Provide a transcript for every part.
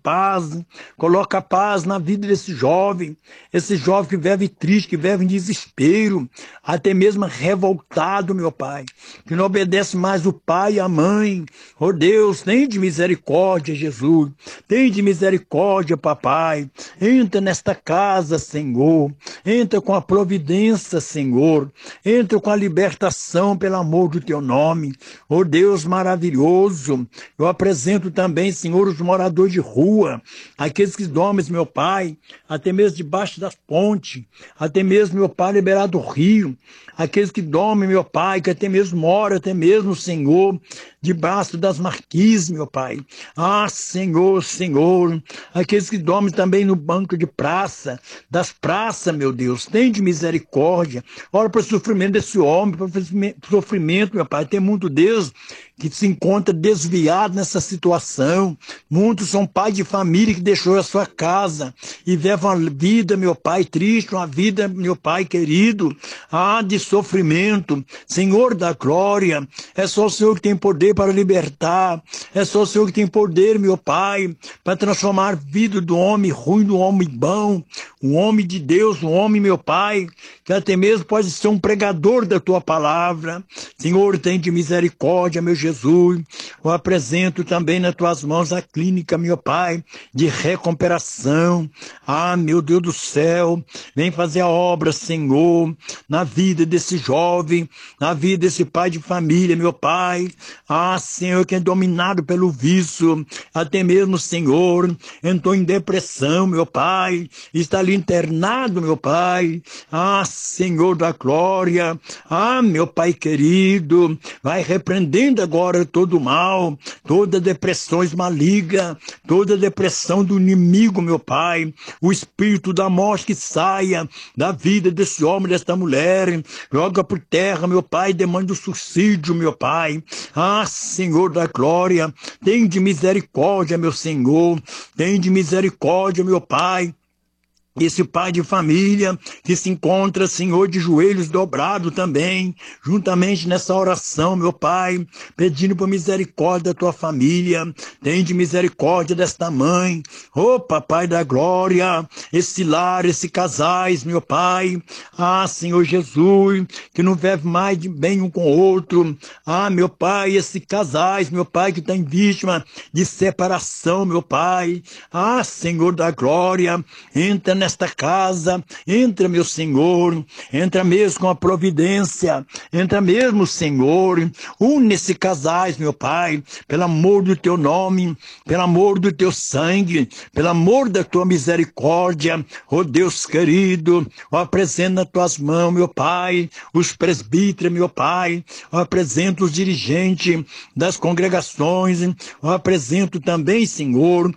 coloca paz na vida desse jovem que vive triste, que vive em desespero, até mesmo revoltado, meu Pai, que não obedece mais o pai e a mãe. Oh Deus, tem de misericórdia, Jesus, tem de misericórdia, papai, entra nesta casa, Senhor, entra com a providência, Senhor, entra com a libertação, pelo amor do teu nome. Oh Deus maravilhoso, eu apresento também, Senhor, os moradores de rua, aqueles que dormem, meu Pai, até mesmo debaixo das pontes, até mesmo, meu Pai, liberado do rio, aqueles que dormem, meu Pai, que até mesmo moram, até mesmo, Senhor, debaixo das marquises, meu Pai. Ah, Senhor, Senhor, aqueles que dormem também no banco de praça, das praças, meu Deus, tem de misericórdia. Ora para o sofrimento desse homem, para o sofrimento, meu Pai, tem muito Deus que se encontra desviado nessa situação. Muitos são pais de família que deixou a sua casa e levam uma vida, meu Pai, triste, uma vida, meu Pai querido, de sofrimento. Senhor da glória, é só o Senhor que tem poder para libertar, é só o Senhor que tem poder, meu Pai, para transformar a vida do homem ruim no homem bom, um homem de Deus, um homem, meu Pai, que até mesmo pode ser um pregador da tua palavra. Senhor, tem de misericórdia, meu Jesus. Eu apresento também nas tuas mãos a clínica, meu Pai, de recuperação. Meu Deus do céu, vem fazer a obra, Senhor, na vida desse jovem, na vida desse pai de família, meu Pai. Senhor, que é dominado pelo vício, até mesmo, Senhor, entrou em depressão, meu Pai, está ali internado, meu Pai. Senhor da glória, meu Pai querido, vai repreendendo agora todo o mal, toda depressão maligna, toda depressão do inimigo, meu Pai, o espírito da morte que saia da vida desse homem, desta mulher, joga por terra, meu Pai, demanda o suicídio, meu Pai. Senhor da glória, tem de misericórdia, meu Senhor, tem de misericórdia, meu Pai. Esse pai de família que se encontra, Senhor, de joelhos dobrados também, juntamente nessa oração, meu Pai, pedindo por misericórdia da tua família, tem de misericórdia desta mãe, Papai da glória, esse lar, esse casais, meu Pai, Senhor Jesus, que não vive mais de bem um com o outro, meu Pai, esse casais, meu Pai, que está em vítima de separação, meu Pai, Senhor da glória, entra nesta casa, entra, meu Senhor, entra mesmo com a providência, entra mesmo, Senhor, une esse casais, meu Pai, pelo amor do teu nome, pelo amor do teu sangue, pelo amor da tua misericórdia, Deus querido, eu apresento nas tuas mãos, meu Pai, os presbíteros, meu Pai, eu apresento os dirigentes das congregações, eu apresento também, Senhor,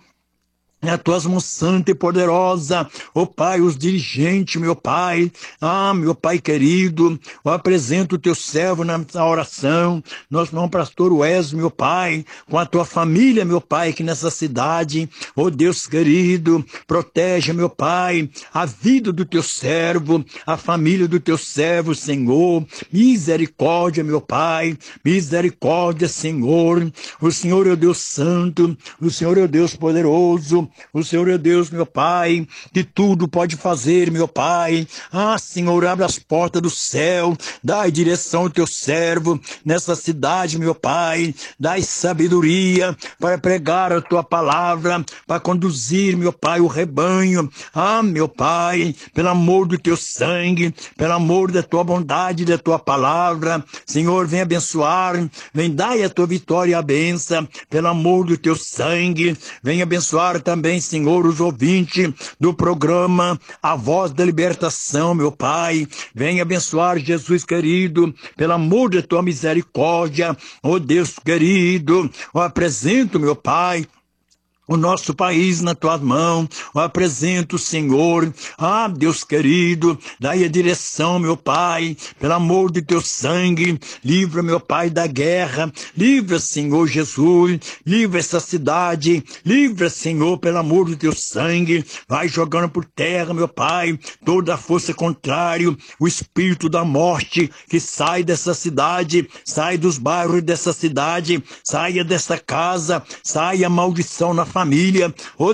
as tuas mãos santa e poderosa, Pai, os dirigentes, meu Pai, meu Pai querido, eu apresento o teu servo na oração, nosso irmão pastor Wesley, meu Pai, com a tua família, meu Pai, aqui nessa cidade, Deus querido, protege, meu Pai, a vida do teu servo, a família do teu servo, Senhor, misericórdia, meu Pai, misericórdia, Senhor, o Senhor é o Deus santo, o Senhor é o Deus poderoso, o Senhor é Deus, meu Pai, que tudo pode fazer, meu Pai. Senhor, abre as portas do céu, dai direção ao teu servo nessa cidade, meu Pai. Dai sabedoria para pregar a tua palavra, para conduzir, meu Pai, o rebanho. Meu Pai, pelo amor do teu sangue, pelo amor da tua bondade, da tua palavra. Senhor, vem abençoar, vem dar a tua vitória e a benção, pelo amor do teu sangue. Vem abençoar também, Senhor, os ouvintes do programa A Voz da Libertação, meu Pai. Vem abençoar, Jesus querido, pelo amor da tua misericórdia, Deus querido, eu apresento, meu Pai, o nosso país na tua mão, eu apresento, Senhor, Deus querido, dai a direção, meu Pai, pelo amor de teu sangue, livra, meu Pai, da guerra, livra, Senhor Jesus, livra essa cidade, livra, Senhor, pelo amor do teu sangue, vai jogando por terra, meu Pai, toda a força contrária, o espírito da morte que sai dessa cidade, sai dos bairros dessa cidade, saia dessa casa, saia a maldição na família,